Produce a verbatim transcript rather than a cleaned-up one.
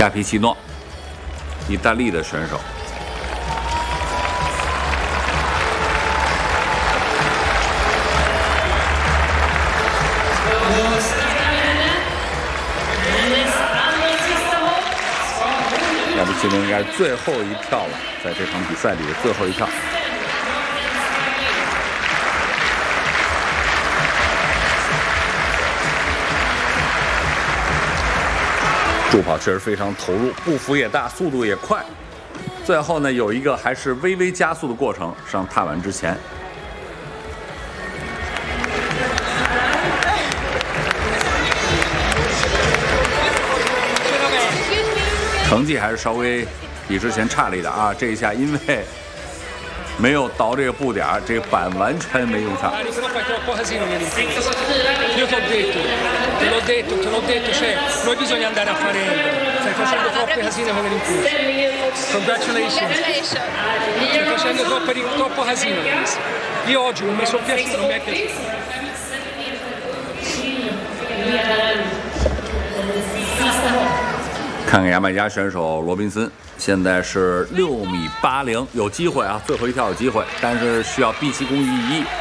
亚皮奇诺，意大利的选手。 亚皮奇诺应该是最后一跳了，在这场比赛里的最后一跳。助跑确实非常投入，步幅也大，速度也快。最后呢，有一个还是微微加速的过程，上踏板之前。 成绩还是稍微比之前差了一点啊！这一下因为没有倒这个步点，这个板完全没用上。 Io ti ho detto, te l'ho detto, te l'ho detto, cioè, noi bisogna andare a fare stai facendo troppe casine come l'impulso. Congratulations. Stai facendo troppo, troppo casino, Denise. Io oggi non mi sono piaciuto, non mi è piaciuto. 看看牙买加选手罗宾森，现在是六米八零，有机会啊，最后一跳有机会，但是需要毕其功于一役。